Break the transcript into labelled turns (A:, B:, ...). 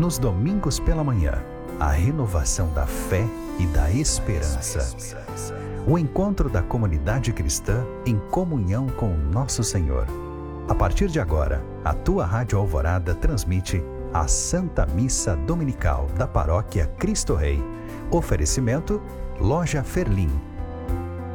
A: Nos domingos pela manhã, a renovação da fé e da esperança. O encontro da comunidade cristã em comunhão com o nosso Senhor. A partir de agora, a tua Rádio Alvorada transmite a Santa Missa Dominical da Paróquia Cristo Rei. Oferecimento: Loja Ferlim.